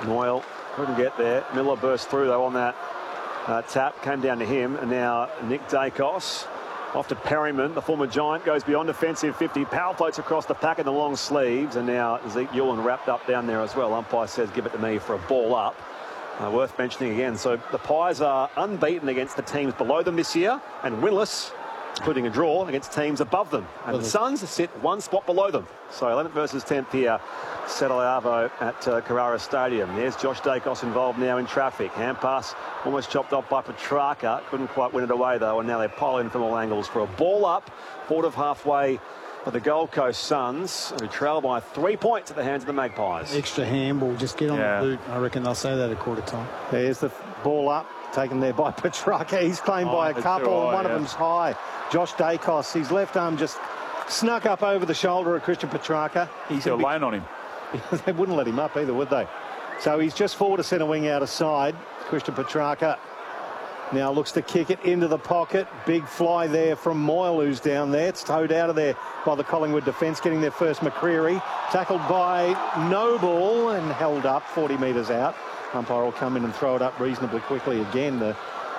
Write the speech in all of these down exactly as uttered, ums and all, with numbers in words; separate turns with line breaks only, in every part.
Noyle couldn't get there. Miller burst through though on that uh, tap, came down to him, and now Nick Dacos off to Perryman. The former Giant goes beyond defensive fifty. Power floats across the pack in the long sleeves, and now Zeke Ewell wrapped up down there as well. Umpire says give it to me for a ball up. Uh, worth mentioning again. So the Pies are unbeaten against the teams below them this year and winless, including a draw, against teams above them. And well, the Suns sit one spot below them. So eleventh versus tenth here, Settle Avo at uh, Carrara Stadium. There's Josh Dacos involved now in traffic. Hand pass almost chopped off by Petrarca. Couldn't quite win it away though, and now they're piling from all angles for a ball up, forward of halfway for the Gold Coast Suns, who trail by three points at the hands of the Magpies.
Extra handball, just get on yeah. the boot. I reckon they'll say that at quarter time.
There's the ball up, taken there by Petrarca. He's claimed oh, by a couple, and one yeah. of them's high. Josh Dacos, his left arm just snuck up over the shoulder of Christian Petrarca.
He's still laying on him.
They wouldn't let him up either, would they? So he's just forward to centre wing out of side. Christian Petrarca now looks to kick it into the pocket. Big fly there from Moyle, who's down there. It's towed out of there by the Collingwood defence, getting their first. McCreery tackled by Noble and held up forty metres out. Umpire will come in and throw it up reasonably quickly again. The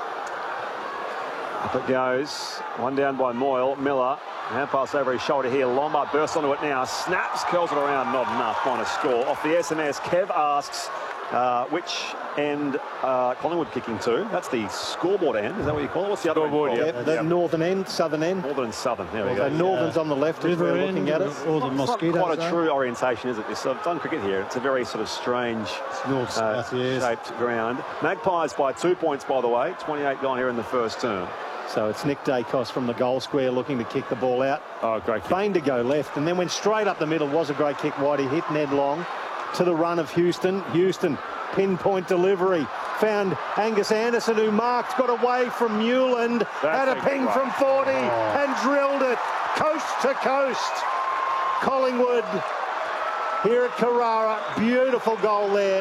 Up it goes. One down by Moyle. Miller. Hand pass over his shoulder here. Lombard bursts onto it now. Snaps, curls it around. Not enough. Minus score. Off the S M S, Kev asks uh, which end uh, Collingwood kicking to. That's the scoreboard end. Is that what you call it? What's the other
scoreboard?
End?
Yeah, the yeah. northern end, southern end.
Northern and southern. There
well,
we go.
The northern's uh, on the left as we're looking at it.
Or the
it's
mosquitoes.
Not quite a true orientation, is it? This I've done cricket here. It's a very sort of strange
north, uh, south, yes.
shaped ground. Magpies by two points, by the way. twenty-eight gone here in the first term.
So it's Nick Dacos from the goal square looking to kick the ball out.
Oh, great kick.
Feigned to go left and then went straight up the middle. Was a great kick wide. He hit Ned Long to the run of Houston. Houston, pinpoint delivery. Found Angus Anderson, who marked, got away from Newland. That's had a ping from forty oh. and drilled it coast to coast. Collingwood here at Carrara. Beautiful goal there.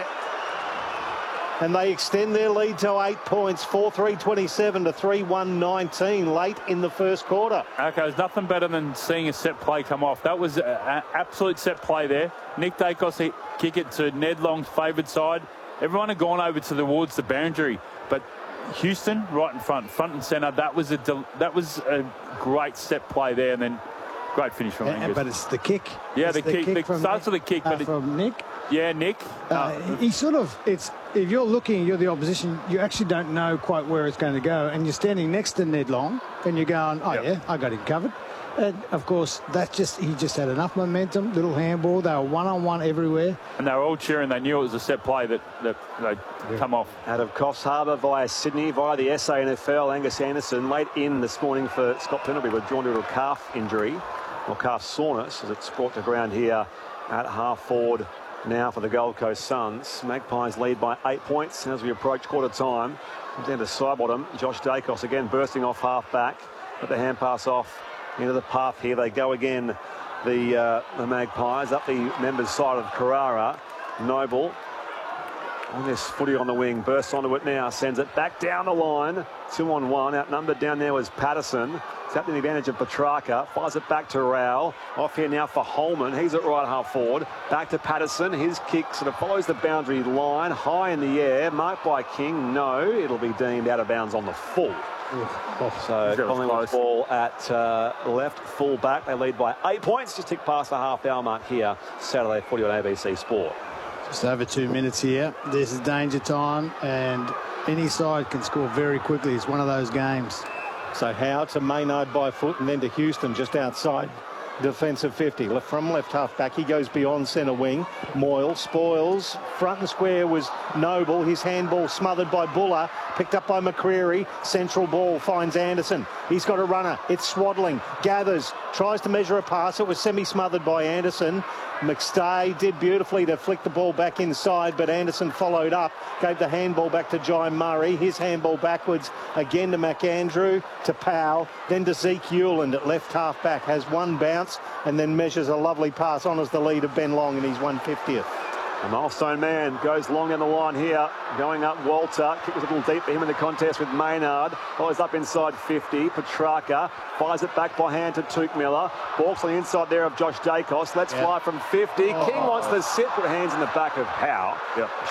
And they extend their lead to eight points, four three twenty-seven to three one nineteen late in the first quarter.
Okay, there's nothing better than seeing a set play come off. That was an absolute set play there. Nick Dacos kick it to Ned Long's favoured side. Everyone had gone over to the towards the boundary, but Houston right in front, front and centre. That was a that was a great set play there, and then great finish from
yeah,
Angus.
But it's the kick.
Yeah,
it's
the, the kick.
kick
The starts with the kick,
uh,
but it,
from Nick.
Yeah, Nick.
Uh,
uh,
he sort of, it's, if you're looking, you're the opposition, you actually don't know quite where it's going to go. And you're standing next to Ned Long and you're going, oh, yep. yeah, I got him covered. And, of course, that's just, he just had enough momentum, little handball. They were one-on-one everywhere.
And they were all cheering. They knew it was a set play that, that they'd yeah. come off.
Out of Coffs Harbour via Sydney, via the S A N F L, Angus Anderson, late in this morning for Scott Pendlebury, withdrawn due to a calf injury, or calf soreness, as it's brought to ground here at half forward now for the Gold Coast Suns. Magpies lead by eight points as we approach quarter time. Down to Sidebottom. Josh Dacos again bursting off half back. Put the hand pass off into the path here. They go again, the, uh, the Magpies, up the members' side of Carrara. Noble on this footy on the wing, bursts onto it now, sends it back down the line. Two on one. Outnumbered down there was Patterson. Tapped the advantage of Petrarca, fires it back to Rowell. Off here now for Holman. He's at right half forward. Back to Patterson. His kick sort of follows the boundary line, high in the air. Marked by King. No, it'll be deemed out of bounds on the full. Oh, so Collingwood ball at uh, left full back. They lead by eight points. Just tick past the half hour mark here. Saturday footy on A B C Sport.
Just over two minutes here. This is danger time, and any side can score very quickly. It's one of those games.
So Howe to Maynard by foot and then to Houston just outside defensive fifty. From left half back, he goes beyond centre wing. Moyle spoils. Front and square was Noble. His handball smothered by Buller. Picked up by McCreery. Central ball finds Anderson. He's got a runner. It's Swaddling. Gathers. Tries to measure a pass. It was semi-smothered by Anderson. McStay did beautifully to flick the ball back inside, but Anderson followed up, gave the handball back to Jai Murray, his handball backwards again to McAndrew, to Powell, then to Zeke Ewland at left half back, has one bounce and then measures a lovely pass, honours the lead of Ben Long in his one fiftieth.
A milestone man goes long in the line here, going up Walter. Kick was a little deep for him in the contest with Maynard. Follows up inside fifty. Petrarca fires it back by hand to Touk Miller. Balks on the inside there of Josh Dacos. Let's yep. fly from fifty. Oh. King wants to sit, put hands in the back of Howe. Yep.